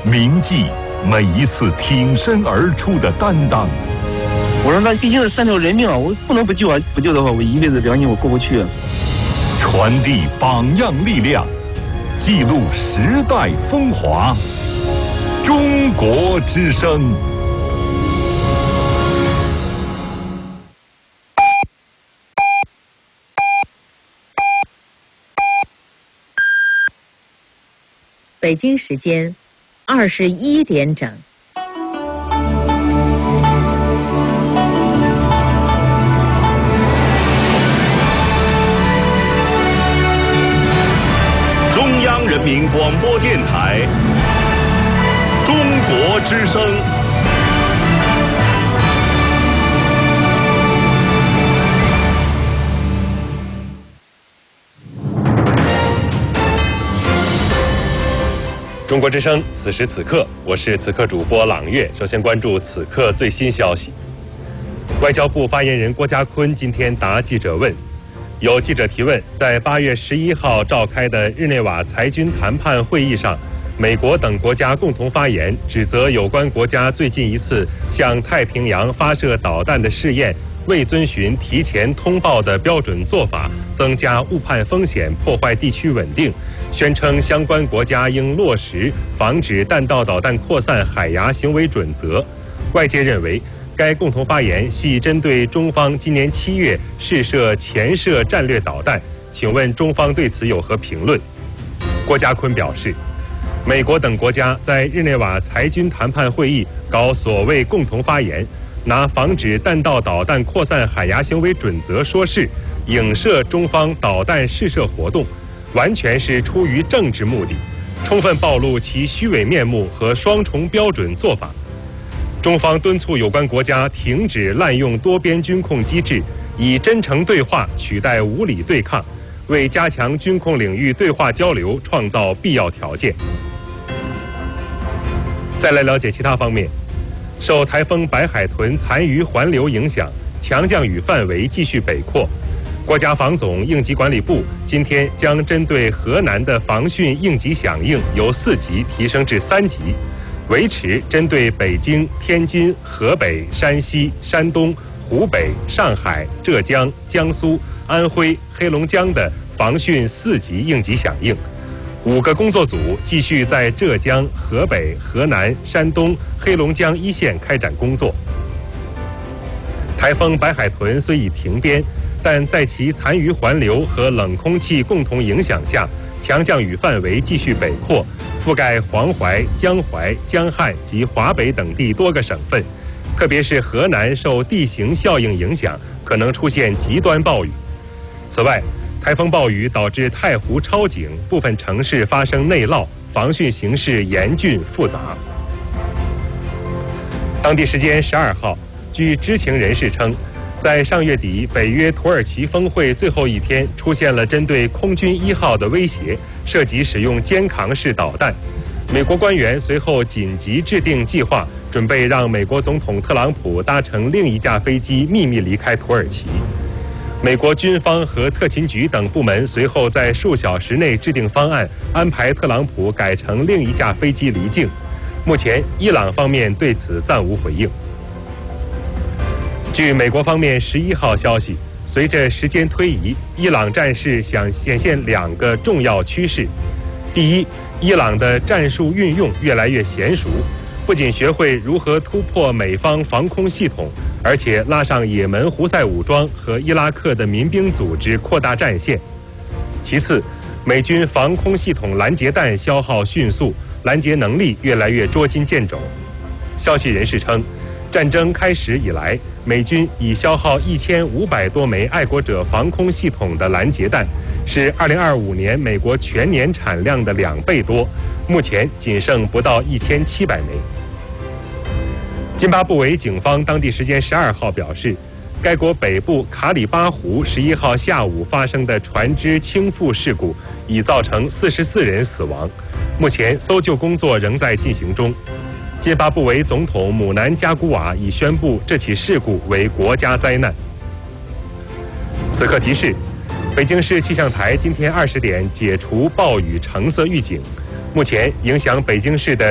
铭记每一次挺身而出的担当。 我说那毕竟是3条人命啊，我不能不救啊！不救的话，我一辈子良心我过不去啊。 传递榜样力量，记录时代风华。中国之声。 北京时间21点整。 中央人民广播电台中国之声。 中国之声，此时此刻，我是此刻主播朗月。首先关注此刻最新消息。外交部发言人郭家坤今天答记者问，有记者提问，在8月11号召开的日内瓦裁军谈判会议上，美国等国家共同发言，指责有关国家最近一次向太平洋发射导弹的试验未遵循提前通报的标准做法，增加误判风险，破坏地区稳定，宣称相关国家应落实防止弹道导弹扩散海牙行为准则。外界认为，该共同发言系针对中方今年7月试射潜射战略导弹，请问中方对此有何评论？郭家坤表示，美国等国家在日内瓦裁军谈判会议搞所谓共同发言，拿防止弹道导弹扩散海牙行为准则说事，影射中方导弹试射活动，完全是出于政治目的，充分暴露其虚伪面目和双重标准做法。中方敦促有关国家停止滥用多边军控机制，以真诚对话取代无理对抗，为加强军控领域对话交流创造必要条件。再来了解其他方面。受台风白海豚残余环流影响，强降雨范围继续北扩。国家防总应急管理部今天将针对河南的防汛应急响应由4级提升至3级，维持针对北京、天津、河北、山西、山东、湖北、上海、浙江、江苏、安徽、黑龙江的防汛4级应急响应。5个工作组继续在浙江、河北、河南、山东、黑龙江一线开展工作。台风白海豚虽已停边，但在其残余环流和冷空气共同影响下，强降雨范围继续北扩，覆盖黄淮、江淮、江汉及华北等地多个省份，特别是河南受地形效应影响，可能出现极端暴雨。此外，台风暴雨导致太湖超警部分城市发生内涝，防汛形势严峻复杂。当地时间12号，据知情人士称，在上月底北约土耳其峰会最后一天，出现了针对空军1号的威胁，涉及使用肩扛式导弹。美国官员随后紧急制定计划，准备让美国总统特朗普搭乘另一架飞机秘密离开土耳其。美国军方和特勤局等部门随后在数小时内制定方案，安排特朗普改乘另一架飞机离境。目前，伊朗方面对此暂无回应。据美国方面11号消息，随着时间推移，伊朗战事想显现2个重要趋势。第一，伊朗的战术运用越来越娴熟，不仅学会如何突破美方防空系统，而且拉上也门胡塞武装和伊拉克的民兵组织扩大战线。其次，美军防空系统拦截弹消耗迅速，拦截能力越来越捉襟见肘。消息人士称，战争开始以来，美军已消耗1500多枚爱国者防空系统的拦截弹，是2025年美国全年产量的2倍多，目前仅剩不到1700枚。津巴布韦警方当地时间12号表示，该国北部卡里巴湖11号下午发生的船只倾覆事故已造成44人死亡，目前搜救工作仍在进行中。津巴布韦总统姆南加古瓦已宣布这起事故为国家灾难。此刻提示，北京市气象台今天20点解除暴雨橙色预警，目前影响北京市的